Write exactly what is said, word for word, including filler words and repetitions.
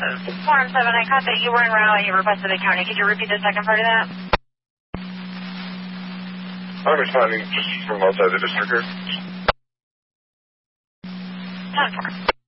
Form seven, I caught that you were in Raleigh, you requested a county. Could you repeat the second part of that? I'm responding just from outside the district here. ten four.